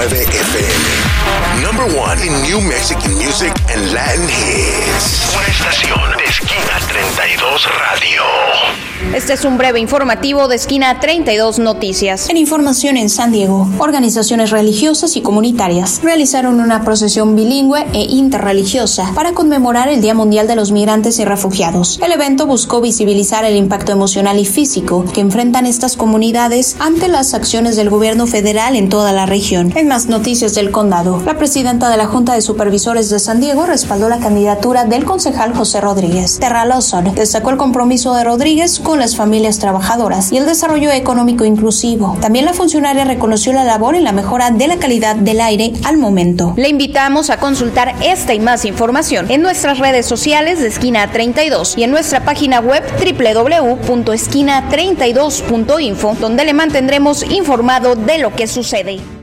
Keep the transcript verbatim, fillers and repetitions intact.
nueve F M. Number one in New Mexican music and Latin hits. Una estación de Esquina treinta y dos Radio. Este es un breve informativo de Esquina treinta y dos Noticias. En información en San Diego, organizaciones religiosas y comunitarias realizaron una procesión bilingüe e interreligiosa para conmemorar el Día Mundial de los Migrantes y Refugiados. El evento buscó visibilizar el impacto emocional y físico que enfrentan estas comunidades ante las acciones del gobierno federal en toda la región. En más noticias del condado, la presidenta de la Junta de Supervisores de San Diego respaldó la candidatura del concejal José Rodríguez. Terra Lawson destacó el compromiso de Rodríguez con las familias trabajadoras y el desarrollo económico inclusivo. También la funcionaria reconoció la labor en la mejora de la calidad del aire al momento. Le invitamos a consultar esta y más información en nuestras redes sociales de Esquina treinta y dos y en nuestra página web doble u doble u doble u punto esquina treinta y dos punto info, donde le mantendremos informado de lo que sucede.